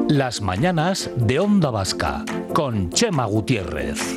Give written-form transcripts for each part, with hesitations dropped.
Las mañanas de Onda Vasca, con Chema Gutiérrez.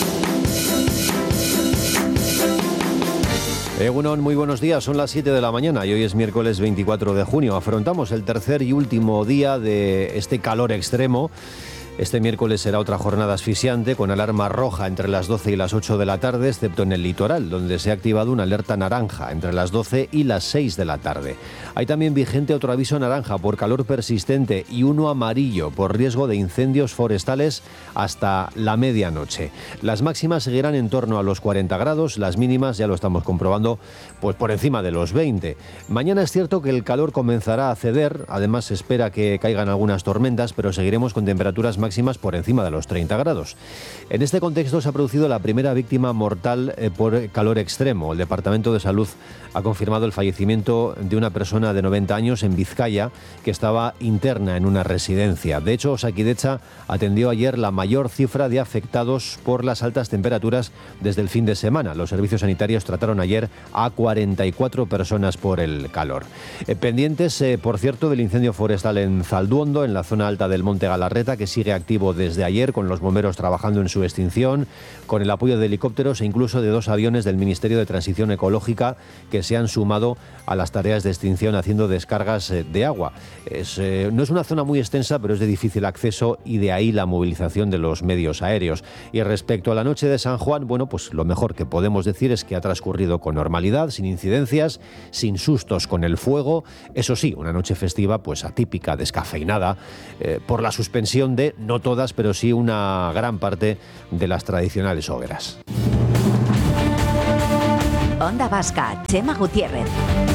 Egunon, muy buenos días, son las 7 de la mañana y hoy es miércoles 24 de junio. Afrontamos el tercer y último día de este calor extremo. Este miércoles será otra jornada asfixiante con alarma roja entre las 12 y las 8 de la tarde, excepto en el litoral, donde se ha activado una alerta naranja entre las 12 y las 6 de la tarde. Hay también vigente otro aviso naranja por calor persistente y uno amarillo por riesgo de incendios forestales hasta la medianoche. Las máximas seguirán en torno a los 40 grados, las mínimas, ya lo estamos comprobando, pues por encima de los 20. Mañana es cierto que el calor comenzará a ceder, además se espera que caigan algunas tormentas, pero seguiremos con temperaturas máximas por encima de los 30 grados. En este contexto se ha producido la primera víctima mortal por calor extremo. El Departamento de Salud ha confirmado el fallecimiento de una persona de 90 años en Vizcaya que estaba interna en una residencia. De hecho, Osakidetza atendió ayer la mayor cifra de afectados por las altas temperaturas desde el fin de semana. Los servicios sanitarios trataron ayer a 44 personas por el calor. Pendientes, por cierto, del incendio forestal en Zalduondo, en la zona alta del Monte Galarreta, que sigue activo desde ayer, con los bomberos trabajando en su extinción, con el apoyo de helicópteros e incluso de 2 aviones del Ministerio de Transición Ecológica que se han sumado a las tareas de extinción haciendo descargas de agua. No es una zona muy extensa, pero es de difícil acceso y de ahí la movilización de los medios aéreos. Y respecto a la noche de San Juan, bueno, pues lo mejor que podemos decir es que ha transcurrido con normalidad, sin incidencias, sin sustos con el fuego. Eso sí, una noche festiva pues atípica, descafeinada, por la suspensión de, no todas, pero sí una gran parte de las tradicionales hogueras. Onda Vasca, Chema Gutiérrez.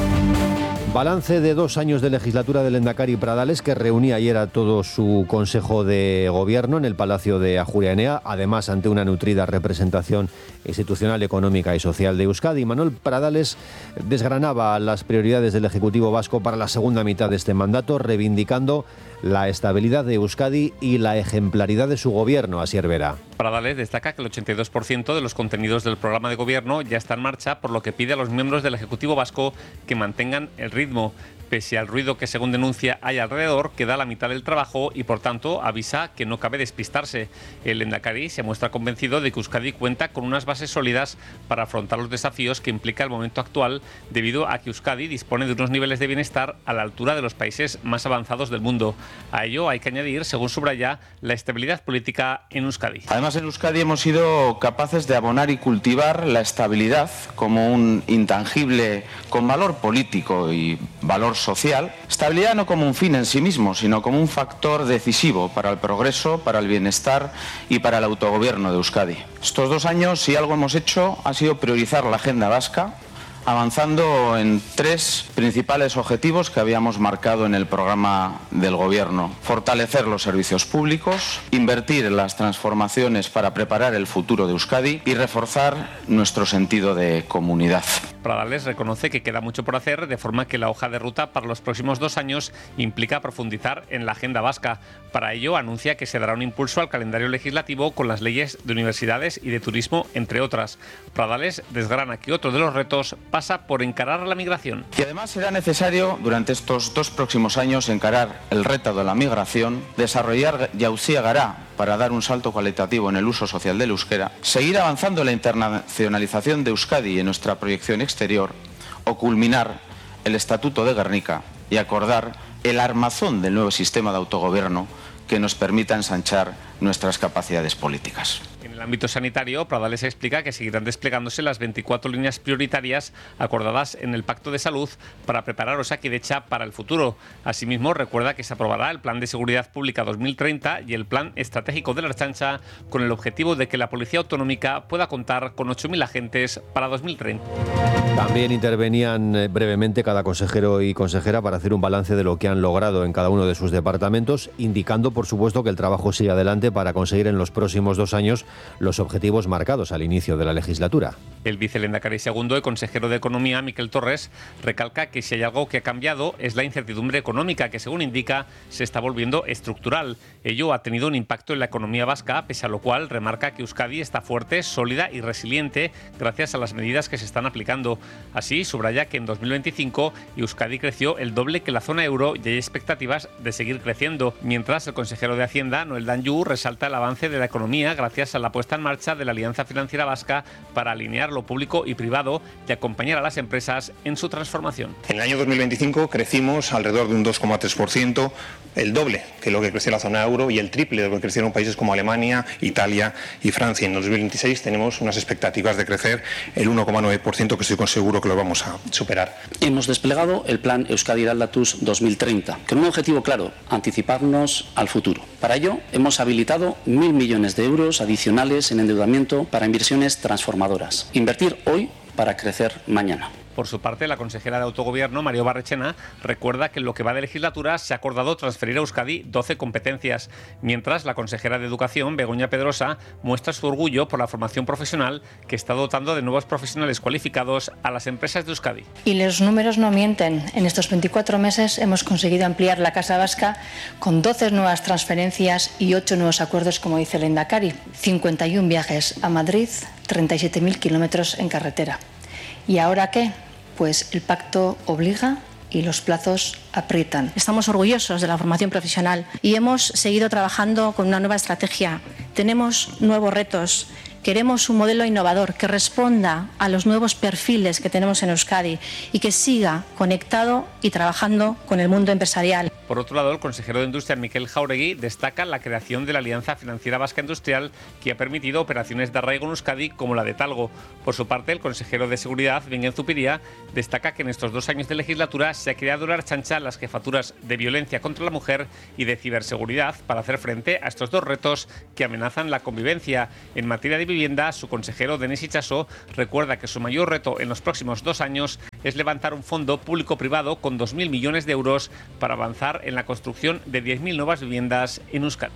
Balance de 2 años de legislatura del Lehendakari Pradales, que reunía ayer a todo su Consejo de Gobierno en el Palacio de Ajuria Enea, además ante una nutrida representación institucional, económica y social de Euskadi. Manuel Pradales desgranaba las prioridades del Ejecutivo vasco para la segunda mitad de este mandato, reivindicando la estabilidad de Euskadi y la ejemplaridad de su gobierno, Asier Vera. Pradales destaca que el 82% de los contenidos del programa de gobierno ya está en marcha, por lo que pide a los miembros del Ejecutivo vasco que mantengan el ritmo. Pese al ruido que, según denuncia, hay alrededor, queda la mitad del trabajo y, por tanto, avisa que no cabe despistarse. El Lehendakari se muestra convencido de que Euskadi cuenta con unas bases sólidas para afrontar los desafíos que implica el momento actual, debido a que Euskadi dispone de unos niveles de bienestar a la altura de los países más avanzados del mundo. A ello hay que añadir, según subraya, la estabilidad política en Euskadi. Además, en Euskadi hemos sido capaces de abonar y cultivar la estabilidad como un intangible con valor político y valor social. Estabilidad no como un fin en sí mismo, sino como un factor decisivo para el progreso, para el bienestar y para el autogobierno de Euskadi. Estos 2 años, si algo hemos hecho, ha sido priorizar la agenda vasca, avanzando en 3 principales objetivos que habíamos marcado en el programa del Gobierno. Fortalecer los servicios públicos, invertir en las transformaciones para preparar el futuro de Euskadi y reforzar nuestro sentido de comunidad. Pradales reconoce que queda mucho por hacer, de forma que la hoja de ruta para los próximos 2 años implica profundizar en la agenda vasca. Para ello, anuncia que se dará un impulso al calendario legislativo con las leyes de universidades y de turismo, entre otras. Pradales desgrana que otro de los retos pasa por encarar la migración. Y además será necesario, durante estos 2 próximos años, encarar el reto de la migración, desarrollar Jauzia Gara para dar un salto cualitativo en el uso social del euskera, seguir avanzando en la internacionalización de Euskadi en nuestra proyección exterior, o culminar el Estatuto de Gernika y acordar el armazón del nuevo sistema de autogobierno que nos permita ensanchar nuestras capacidades políticas. En el ámbito sanitario, Pradales explica que seguirán desplegándose las 24 líneas prioritarias acordadas en el Pacto de Salud para preparar Osakidetza para el futuro. Asimismo, recuerda que se aprobará el Plan de Seguridad Pública 2030 y el Plan Estratégico de la Ertzaintza, con el objetivo de que la Policía Autonómica pueda contar con 8.000 agentes para 2030. También intervenían brevemente cada consejero y consejera para hacer un balance de lo que han logrado en cada uno de sus departamentos, indicando, por supuesto, que el trabajo sigue adelante para conseguir en los próximos 2 años los objetivos marcados al inicio de la legislatura. El vicelehendakari segundo y consejero de Economía, Miquel Torres, recalca que si hay algo que ha cambiado es la incertidumbre económica, que según indica se está volviendo estructural. Ello ha tenido un impacto en la economía vasca, pese a lo cual remarca que Euskadi está fuerte, sólida y resiliente gracias a las medidas que se están aplicando. Así, subraya que en 2025 Euskadi creció el doble que la zona euro y hay expectativas de seguir creciendo, mientras el consejero de Hacienda, Noel Danjou, resalta el avance de la economía gracias a la puesta en marcha de la Alianza Financiera Vasca para alinear lo público y privado y acompañar a las empresas en su transformación. En el año 2025 crecimos alrededor de un 2,3%, el doble que lo que creció la zona euro y el triple de lo que crecieron países como Alemania, Italia y Francia. En 2026 tenemos unas expectativas de crecer el 1,9%, que estoy seguro que lo vamos a superar. Hemos desplegado el plan Euskadi Eraldatuz 2030, con un objetivo claro: anticiparnos al futuro. Para ello, hemos habilitado 1.000 millones de euros adicionales en endeudamiento para inversiones transformadoras. Invertir hoy para crecer mañana. Por su parte, la consejera de Autogobierno, Mario Barrechena, recuerda que en lo que va de legislatura se ha acordado transferir a Euskadi 12 competencias, mientras la consejera de Educación, Begoña Pedrosa, muestra su orgullo por la formación profesional que está dotando de nuevos profesionales cualificados a las empresas de Euskadi. Y los números no mienten. En estos 24 meses hemos conseguido ampliar la Casa Vasca con 12 nuevas transferencias y 8 nuevos acuerdos, como dice el Lehendakari. 51 viajes a Madrid, 37.000 kilómetros en carretera. ¿Y ahora qué? Pues el pacto obliga y los plazos aprietan. Estamos orgullosos de la formación profesional y hemos seguido trabajando con una nueva estrategia. Tenemos nuevos retos. Queremos un modelo innovador que responda a los nuevos perfiles que tenemos en Euskadi y que siga conectado y trabajando con el mundo empresarial. Por otro lado, el consejero de Industria, Miquel Jauregui, destaca la creación de la Alianza Financiera Vasca Industrial, que ha permitido operaciones de arraigo en Euskadi como la de Talgo. Por su parte, el consejero de Seguridad, Bingen Zupiria, destaca que en estos 2 años de legislatura se ha creado una Ertzaintza las jefaturas de violencia contra la mujer y de ciberseguridad para hacer frente a estos 2 retos que amenazan la convivencia. En materia de vivienda, su consejero, Denis Itxaso, recuerda que su mayor reto en los próximos 2 años es levantar un fondo público-privado con 2.000 millones de euros para avanzar en la construcción de 10.000 nuevas viviendas en Euskadi.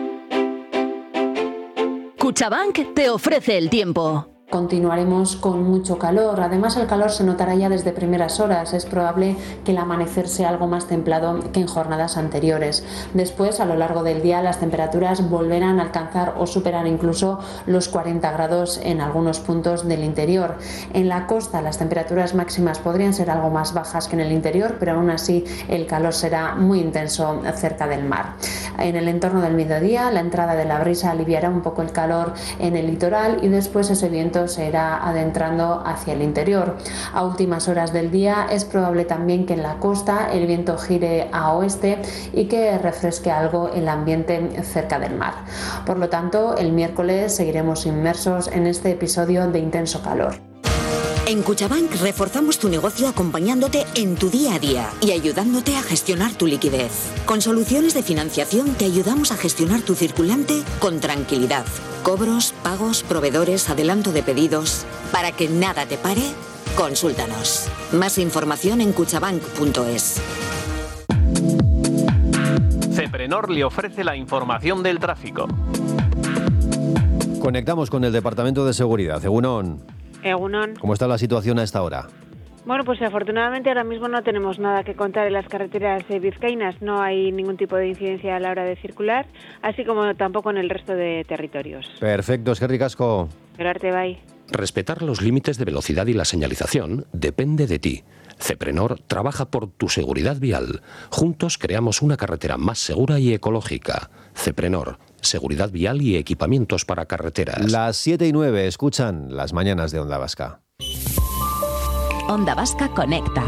Cuchabank te ofrece el tiempo. Continuaremos con mucho calor. Además, el calor se notará ya desde primeras horas. Es probable que el amanecer sea algo más templado que en jornadas anteriores. Después, a lo largo del día, las temperaturas volverán a alcanzar o superar incluso los 40 grados en algunos puntos del interior. En la costa, las temperaturas máximas podrían ser algo más bajas que en el interior, pero aún así el calor será muy intenso cerca del mar. En el entorno del mediodía, la entrada de la brisa aliviará un poco el calor en el litoral y después ese viento se irá adentrando hacia el interior. A últimas horas del día es probable también que en la costa el viento gire a oeste y que refresque algo el ambiente cerca del mar. Por lo tanto, el miércoles seguiremos inmersos en este episodio de intenso calor. En Cuchabank reforzamos tu negocio acompañándote en tu día a día y ayudándote a gestionar tu liquidez. Con soluciones de financiación te ayudamos a gestionar tu circulante con tranquilidad. Cobros, pagos, proveedores, adelanto de pedidos. Para que nada te pare, consúltanos. Más información en cuchabank.es. Ceprenor le ofrece la información del tráfico. Conectamos con el Departamento de Seguridad. Egunon. ¿Cómo está la situación a esta hora? Bueno, pues afortunadamente ahora mismo no tenemos nada que contar en las carreteras vizcaínas. No hay ningún tipo de incidencia a la hora de circular, así como tampoco en el resto de territorios. Perfecto, eskerrik asko. Gerarte, bye. Respetar los límites de velocidad y la señalización depende de ti. Ceprenor trabaja por tu seguridad vial. Juntos creamos una carretera más segura y ecológica. Ceprenor, seguridad vial y equipamientos para carreteras. Las 7:09, escuchan las mañanas de Onda Vasca. Onda Vasca conecta.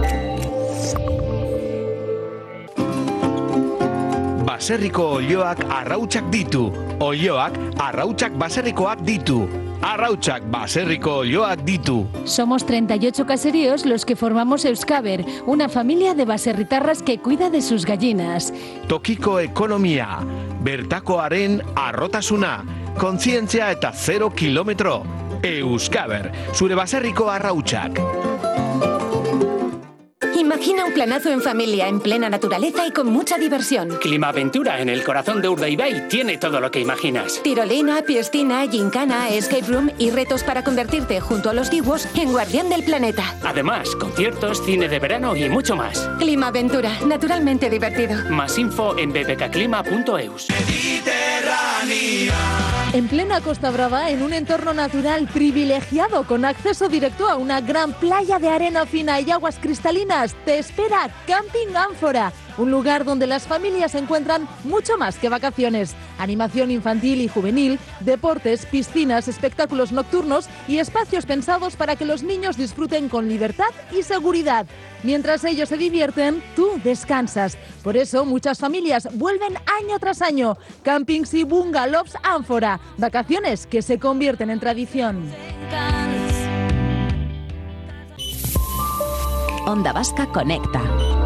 Baserriko olioak arrautsak ditu. Olioak arrautsak baserrikoak ditu. Arrautsak baserriko olioak ditu. Somos 38 caseríos los que formamos Euskaber, una familia de baserritarras que cuida de sus gallinas. Tokiko ekonomia, bertakoaren arrotasuna, kontzientzia eta 0 kilometro. Euskaber, zure baserriko arrautsak. Imagina un planazo en familia, en plena naturaleza y con mucha diversión. Climaventura en el corazón de Urdaibai tiene todo lo que imaginas. Tirolina, piscina, gincana, escape room y retos para convertirte, junto a los diwos, en guardián del planeta. Además, conciertos, cine de verano y mucho más. Climaventura, naturalmente divertido. Más info en bbkclima.eus. En plena Costa Brava, en un entorno natural privilegiado con acceso directo a una gran playa de arena fina y aguas cristalinas, te espera Camping Ánfora, un lugar donde las familias encuentran mucho más que vacaciones. Animación infantil y juvenil, deportes, piscinas, espectáculos nocturnos y espacios pensados para que los niños disfruten con libertad y seguridad. Mientras ellos se divierten, tú descansas. Por eso muchas familias vuelven año tras año. Campings y bungalows Ánfora. Vacaciones que se convierten en tradición. Onda Vasca Conecta.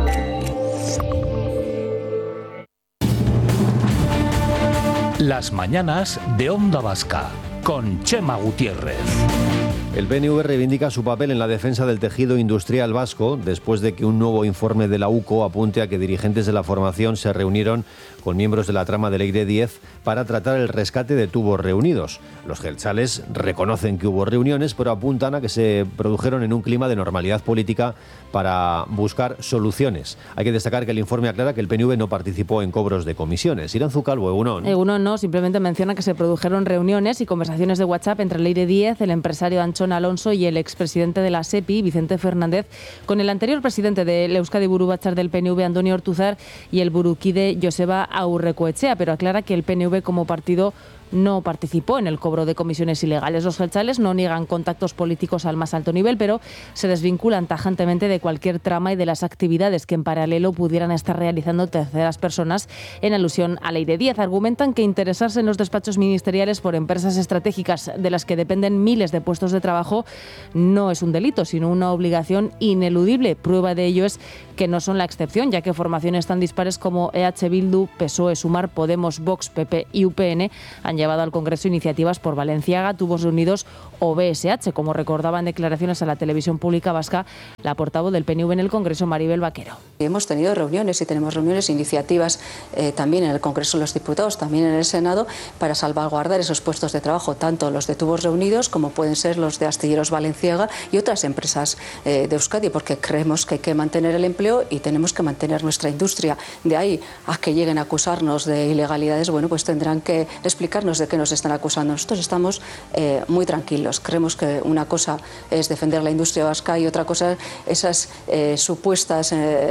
Las mañanas de Onda Vasca con Chema Gutiérrez. El PNV reivindica su papel en la defensa del tejido industrial vasco después de que un nuevo informe de la UCO apunte a que dirigentes de la formación se reunieron con miembros de la trama del EIRE 10 para tratar el rescate de tubos reunidos. Los jeltzales reconocen que hubo reuniones, pero apuntan a que se produjeron en un clima de normalidad política para buscar soluciones. Hay que destacar que el informe aclara que el PNV no participó en cobros de comisiones. Iranzu Calvo, Egunon. Egunon no, simplemente menciona que se produjeron reuniones y conversaciones de WhatsApp entre el EIRE 10, el empresario Anchón Alonso y el expresidente de la SEPI, Vicente Fernández, con el anterior presidente del Euskadi Buru Batzar del PNV, Andoni Ortuzar, y el burukide Joseba Aurrekoetxea, pero aclara que el PNV como partido no participó en el cobro de comisiones ilegales. Los jeltzales no niegan contactos políticos al más alto nivel, pero se desvinculan tajantemente de cualquier trama y de las actividades que en paralelo pudieran estar realizando terceras personas en alusión a la EIRE 10. Argumentan que interesarse en los despachos ministeriales por empresas estratégicas de las que dependen miles de puestos de trabajo no es un delito, sino una obligación ineludible. Prueba de ello es que no son la excepción, ya que formaciones tan dispares como EH Bildu, PSOE, Sumar, Podemos, Vox, PP y UPN han llevado al Congreso iniciativas por Valenciaga, Tubos Reunidos o BSH, como recordaba en declaraciones a la televisión pública vasca la portavoz del PNV en el Congreso, Maribel Vaquero. Hemos tenido reuniones y tenemos reuniones, iniciativas también en el Congreso de los Diputados, también en el Senado, para salvaguardar esos puestos de trabajo, tanto los de Tubos Reunidos como pueden ser los de Astilleros Valenciaga y otras empresas de Euskadi, porque creemos que hay que mantener el empleo y tenemos que mantener nuestra industria. De ahí a que lleguen a acusarnos de ilegalidades, bueno, pues tendrán que explicarnos de qué nos están acusando. Nosotros estamos muy tranquilos. Creemos que una cosa es defender la industria vasca y otra cosa esas supuestas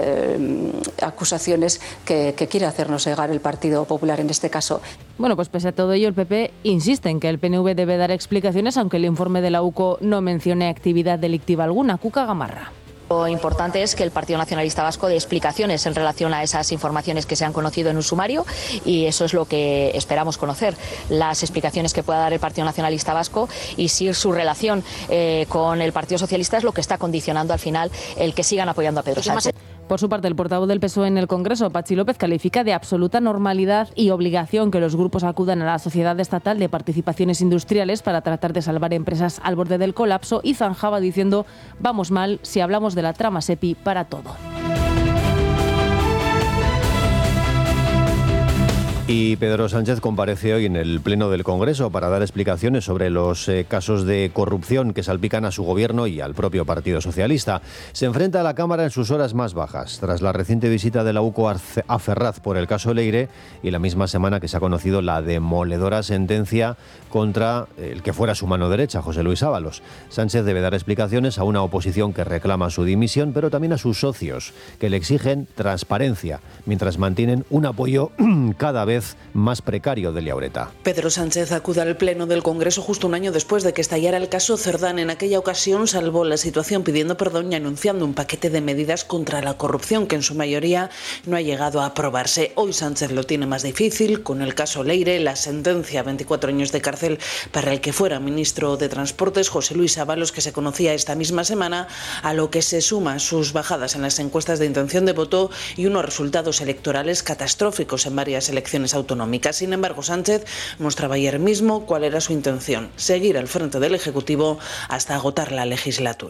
acusaciones que quiere hacernos llegar el Partido Popular en este caso. Bueno, pues pese a todo ello, el PP insiste en que el PNV debe dar explicaciones, aunque el informe de la UCO no mencione actividad delictiva alguna. Cuca Gamarra. Lo importante es que el Partido Nacionalista Vasco dé explicaciones en relación a esas informaciones que se han conocido en un sumario y eso es lo que esperamos conocer, las explicaciones que pueda dar el Partido Nacionalista Vasco y si su relación con el Partido Socialista es lo que está condicionando al final el que sigan apoyando a Pedro Sánchez. Por su parte, el portavoz del PSOE en el Congreso, Patxi López, califica de absoluta normalidad y obligación que los grupos acudan a la Sociedad Estatal de Participaciones Industriales para tratar de salvar empresas al borde del colapso y zanjaba diciendo: vamos mal si hablamos de la trama SEPI para todo. Y Pedro Sánchez comparece hoy en el Pleno del Congreso para dar explicaciones sobre los casos de corrupción que salpican a su gobierno y al propio Partido Socialista. Se enfrenta a la Cámara en sus horas más bajas, tras la reciente visita de la UCO a Ferraz por el caso Leire y la misma semana que se ha conocido la demoledora sentencia contra el que fuera su mano derecha, José Luis Ábalos. Sánchez debe dar explicaciones a una oposición que reclama su dimisión, pero también a sus socios, que le exigen transparencia, mientras mantienen un apoyo cada vez más precario de Liaureta. Pedro Sánchez acude al Pleno del Congreso justo un año después de que estallara el caso Cerdán. En aquella ocasión salvó la situación pidiendo perdón y anunciando un paquete de medidas contra la corrupción que en su mayoría no ha llegado a aprobarse. Hoy Sánchez lo tiene más difícil con el caso Leire, la sentencia a 24 años de cárcel para el que fuera ministro de Transportes, José Luis Ábalos, que se conocía esta misma semana, a lo que se suman sus bajadas en las encuestas de intención de voto y unos resultados electorales catastróficos en varias elecciones autonómicas. Sin embargo, Sánchez mostraba ayer mismo cuál era su intención: seguir al frente del Ejecutivo hasta agotar la legislatura.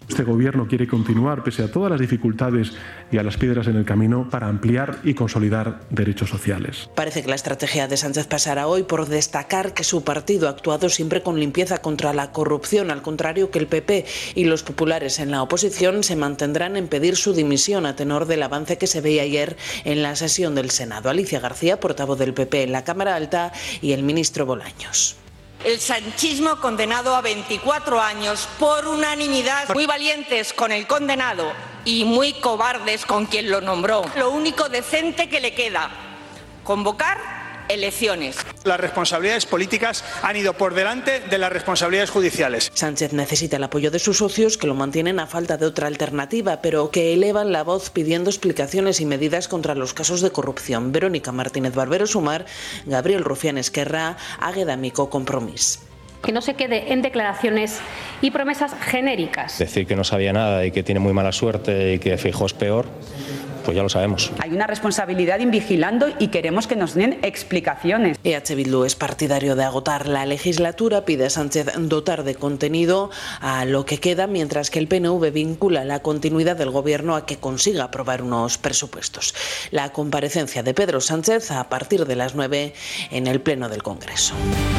Este gobierno quiere continuar, pese a todas las dificultades y a las piedras en el camino, para ampliar y consolidar derechos sociales. Parece que la estrategia de Sánchez pasará hoy por destacar que su partido ha actuado siempre con limpieza contra la corrupción, al contrario que el PP, y los populares en la oposición se mantendrán en pedir su dimisión a tenor del avance que se veía ayer en la sesión del Senado. Alicia García, portavoz del PP en la Cámara Alta, y el ministro Bolaños. El sanchismo condenado a 24 años por unanimidad, muy valientes con el condenado y muy cobardes con quien lo nombró. Lo único decente que le queda, convocar elecciones. Las responsabilidades políticas han ido por delante de las responsabilidades judiciales. Sánchez necesita el apoyo de sus socios, que lo mantienen a falta de otra alternativa, pero que elevan la voz pidiendo explicaciones y medidas contra los casos de corrupción. Verónica Martínez Barbero, Sumar; Gabriel Rufián, Esquerra; Águeda Mico, Compromís. Que no se quede en declaraciones y promesas genéricas. Decir que no sabía nada y que tiene muy mala suerte y que Feijóo es peor, pues ya lo sabemos. Hay una responsabilidad en vigilando y queremos que nos den explicaciones. EH Bildu es partidario de agotar la legislatura, pide a Sánchez dotar de contenido a lo que queda, mientras que el PNV vincula la continuidad del gobierno a que consiga aprobar unos presupuestos. La comparecencia de Pedro Sánchez a partir de las 9 en el Pleno del Congreso.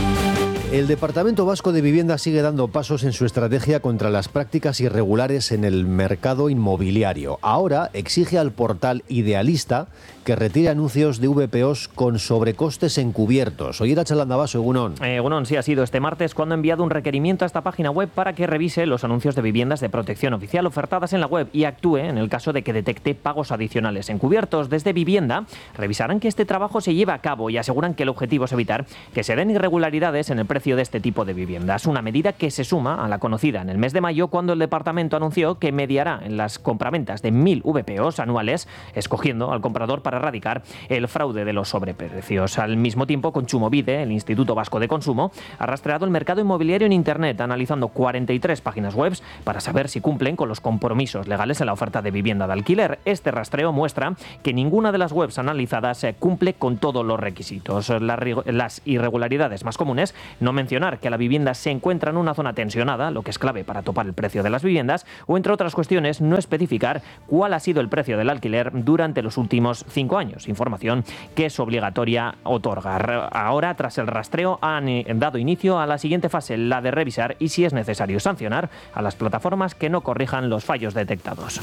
El Departamento Vasco de Vivienda sigue dando pasos en su estrategia contra las prácticas irregulares en el mercado inmobiliario. Ahora exige al portal Idealista que retire anuncios de VPOs con sobrecostes encubiertos. Oye, Irache Landavaso, Egunon. Egunon, sí, ha sido este martes cuando ha enviado un requerimiento a esta página web para que revise los anuncios de viviendas de protección oficial ofertadas en la web y actúe en el caso de que detecte pagos adicionales encubiertos. Desde Vivienda revisarán que este trabajo se lleve a cabo y aseguran que el objetivo es evitar que se den irregularidades en el precio de este tipo de viviendas. Una medida que se suma a la conocida en el mes de mayo, cuando el departamento anunció que mediará en las compraventas de 1.000 VPOs anuales, escogiendo al comprador para erradicar el fraude de los sobreprecios. Al mismo tiempo, Kontsumobide, el Instituto Vasco de Consumo, ha rastreado el mercado inmobiliario en Internet, analizando 43 páginas web para saber si cumplen con los compromisos legales en la oferta de vivienda de alquiler. Este rastreo muestra que ninguna de las webs analizadas cumple con todos los requisitos. Las irregularidades más comunes: no mencionar que la vivienda se encuentra en una zona tensionada, lo que es clave para topar el precio de las viviendas, o, entre otras cuestiones, no especificar cuál ha sido el precio del alquiler durante los últimos 5 años, información que es obligatoria otorgar. Ahora, tras el rastreo, han dado inicio a la siguiente fase, la de revisar y, si es necesario, sancionar a las plataformas que no corrijan los fallos detectados.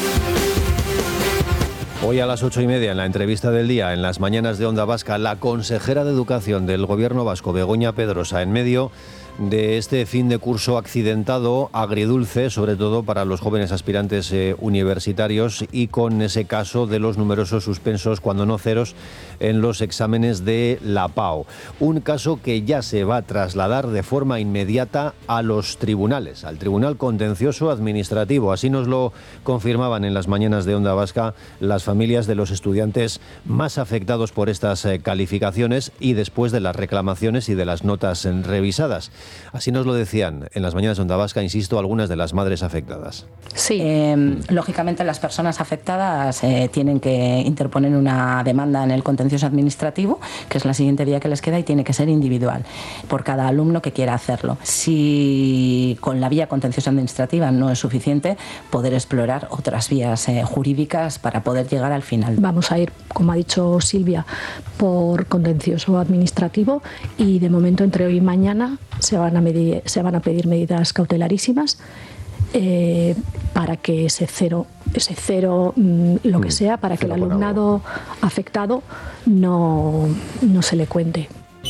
Hoy a las 8:30, en la entrevista del día, en las mañanas de Onda Vasca, la consejera de Educación del Gobierno vasco, Begoña Pedrosa, en medio de este fin de curso accidentado, agridulce, sobre todo para los jóvenes aspirantes universitarios, y con ese caso de los numerosos suspensos, cuando no ceros, en los exámenes de la PAO. Un caso que ya se va a trasladar de forma inmediata a los tribunales, al Tribunal Contencioso Administrativo. Así nos lo confirmaban en las mañanas de Onda Vasca las familias de los estudiantes más afectados por estas calificaciones, y después de las reclamaciones y de las notas revisadas. Así nos lo decían en las mañanas de Onda Vasca, insisto, algunas de las madres afectadas. Sí, lógicamente las personas afectadas tienen que interponer una demanda en el contencioso administrativo, que es la siguiente vía que les queda, y tiene que ser individual por cada alumno que quiera hacerlo. Si con la vía contenciosa administrativa no es suficiente, poder explorar otras vías jurídicas para poder llegar al final. Vamos a ir, como ha dicho Silvia, por contencioso administrativo, y de momento entre hoy y mañana se van a pedir medidas cautelarísimas para que ese cero, lo que sea, para que el alumnado afectado no se le cuente.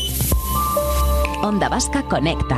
Onda Vasca conecta.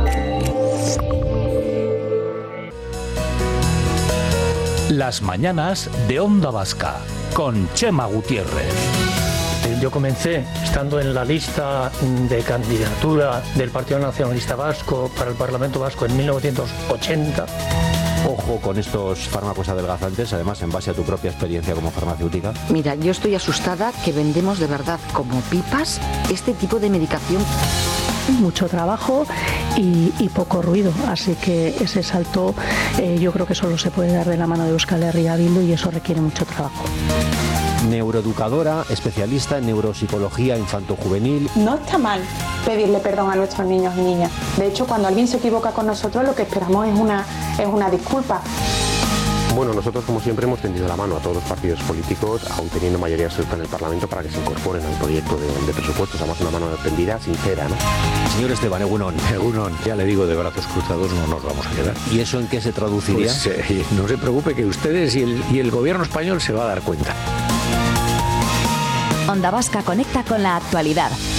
Las mañanas de Onda Vasca con Chema Gutiérrez. Yo comencé estando en la lista de candidatura del Partido Nacionalista Vasco para el Parlamento Vasco en 1980. Ojo con estos fármacos adelgazantes, además en base a tu propia experiencia como farmacéutica. Mira, yo estoy asustada que vendemos de verdad como pipas este tipo de medicación. mucho trabajo y poco ruido. Así que ese salto yo creo que solo se puede dar de la mano de Euskal Herria Bildu y eso requiere mucho trabajo. Neuroeducadora, especialista en neuropsicología infantojuvenil. No está mal pedirle perdón a nuestros niños y niñas. De hecho, cuando alguien se equivoca con nosotros, lo que esperamos es una disculpa. Bueno, nosotros como siempre hemos tendido la mano a todos los partidos políticos, aún teniendo mayoría absoluta en el Parlamento, para que se incorporen al proyecto de presupuestos. Además, una mano tendida, sincera, ¿no? Señor Esteban, Egunon. Egunon, ya le digo, de brazos cruzados no nos vamos a quedar. ¿Y eso en qué se traduciría? Pues, no se preocupe, que ustedes y el gobierno español se va a dar cuenta. Onda Vasca conecta con la actualidad.